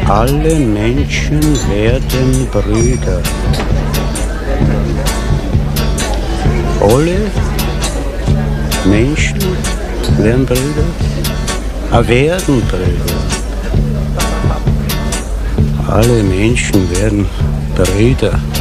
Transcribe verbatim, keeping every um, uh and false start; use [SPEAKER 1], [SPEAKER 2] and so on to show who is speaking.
[SPEAKER 1] Alle Menschen werden Brüder. Alle Menschen werden Brüder, ah, werden Brüder. Alle Menschen werden Brüder.